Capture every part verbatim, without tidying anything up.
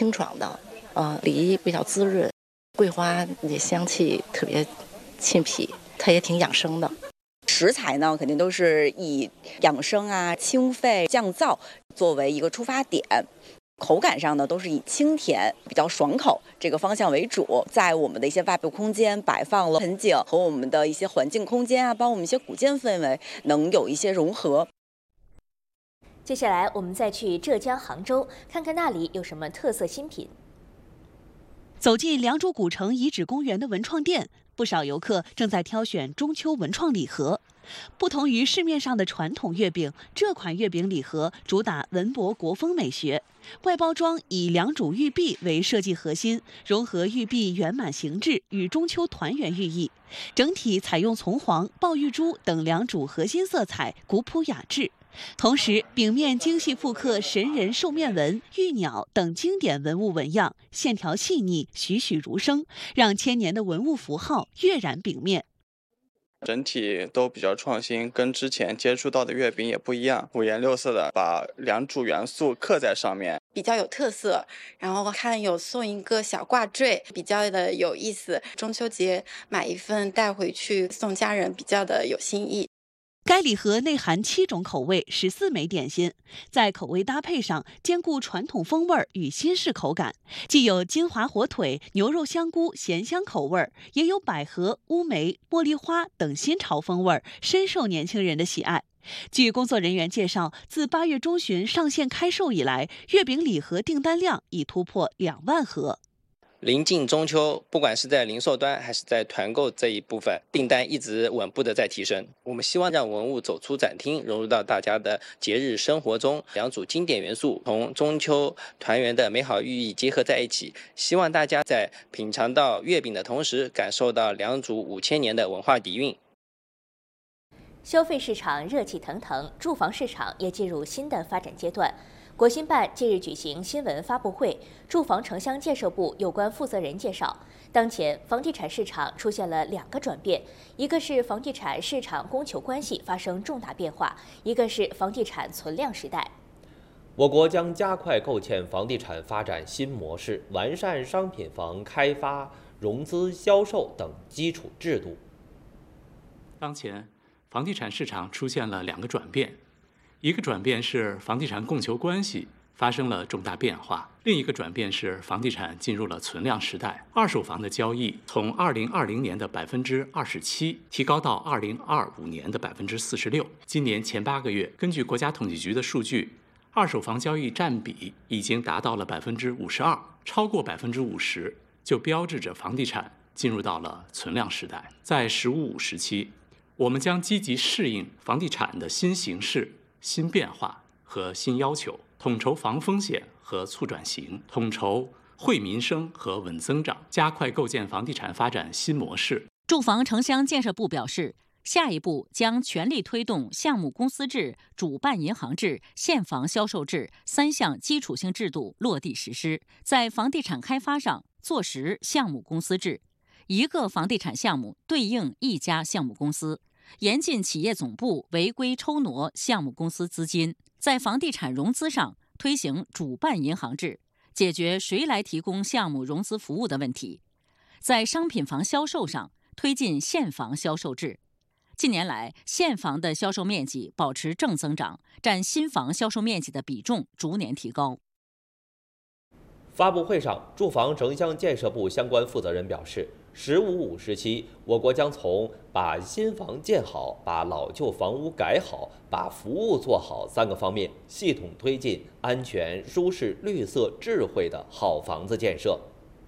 清爽的，呃，梨比较滋润，桂花也香气特别沁脾，它也挺养生的。 食材呢，肯定都是以养生啊、清肺降燥作为一个出发点。口感上呢，都是以清甜、比较爽口这个方向为主。在我们的一些外部空间摆放了盆景和我们的一些环境空间啊，帮我们一些古建氛围能有一些融合。 接下来我们再去浙江杭州，看看那里有什么特色新品。 走进良渚古城遗址公园的文创店，不少游客正在挑选中秋文创礼盒。不同于市面上的传统月饼，这款月饼礼盒主打文博国风美学，外包装以良渚玉璧为设计核心，融合玉璧圆满形制与中秋团圆寓意。整体采用丛黄、爆玉珠等良渚核心色彩，古朴雅致。同时，饼面精细复刻神人兽面纹、玉鸟等经典文物纹样，线条细腻，栩栩如生，让千年的文物符号跃然饼面。 整体都比较创新，跟之前接触到的月饼也不一样，五颜六色的把良渚元素刻在上面， 比较有特色。然后看有送一个小挂坠，比较的有意思。中秋节买一份带回去送家人，比较的有新意。 该礼盒内含七种口味、十四枚点心，在口味搭配上兼顾传统风味与新式口感，既有金华火腿、牛肉香菇咸香口味，也有百合、乌梅、茉莉花等新潮风味，深受年轻人的喜爱。据工作人员介绍，自八月中旬上线开售以来，月饼礼盒订单量已突破两万盒。 临近中秋，不管是在零售端还是在团购这一部分，订单一直稳步的在提升。我们希望让文物走出展厅，融入到大家的节日生活中，良渚经典元素同中秋团圆的美好寓意结合在一起，希望大家在品尝到月饼的同时，感受到良渚五千年的文化底蕴。 消费市场热气腾腾，住房市场也进入新的发展阶段。国新办近日举行新闻发布会，住房城乡建设部有关负责人介绍，当前房地产市场出现了两个转变，一个是房地产市场供求关系发生重大变化，一个是房地产存量时代。 我国将加快构建房地产发展新模式，完善商品房开发、融资、销售等基础制度。 当前，房地产市场出现了两个转变。一个转变是房地产供求关系发生了重大变化，另一个转变是房地产进入了存量时代。二手房的交易从二零二零年的百分之二十七提高到二零二五年的百分之四十六。今年前八个月，根据国家统计局的数据，二手房交易占比已经达到了百分之五十二，超过百分之五十，就标志着房地产进入到了存量时代。在“十五五”时期，我们将积极适应房地产的新形势、新变化和新要求，统筹防风险和促转型，统筹惠民生和稳增长，加快构建房地产发展新模式。 住房城乡建设部表示，下一步将全力推动项目公司制、主办银行制、现房销售制三项基础性制度落地实施，在房地产开发上做实项目公司制，一个房地产项目对应一家项目公司。严禁企业总部违规抽挪项目公司资金，在房地产融资上推行主办银行制，解决谁来提供项目融资服务的问题；在商品房销售上推进现房销售制。近年来，现房的销售面积保持正增长，占新房销售面积的比重逐年提高。 发布会上，住房城乡建设部相关负责人表示，十五五时期，我国将从把新房建好、把老旧房屋改好、把服务做好三个方面，系统推进安全、舒适、绿色、智慧的好房子建设。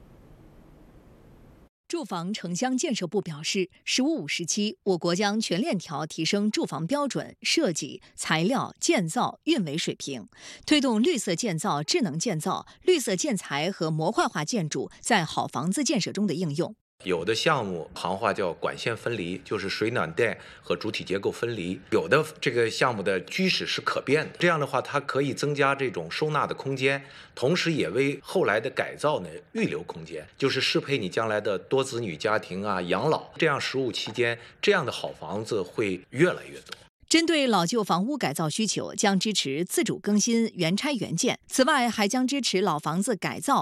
住房城乡建设部表示，十五五时期，我国将全链条提升住房标准、设计、材料、建造、运维水平，推动绿色建造、智能建造、绿色建材和模块化建筑在好房子建设中的应用。 有的项目行话叫管线分离，就是水暖带和主体结构分离；有的这个项目的居室是可变的，这样的话它可以增加这种收纳的空间，同时也为后来的改造呢预留空间，就是适配你将来的多子女家庭啊、养老。这样十五期间，这样的好房子会越来越多。 针对老旧房屋改造需求，将支持自主更新、原拆原建。此外，还将支持老房子改造、